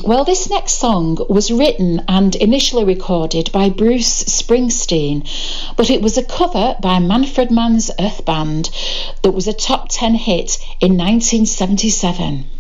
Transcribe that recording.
Well, this next song was written and initially recorded by Bruce Springsteen, but it was a cover by Manfred Mann's Earth Band that was a top 10 hit in 1977.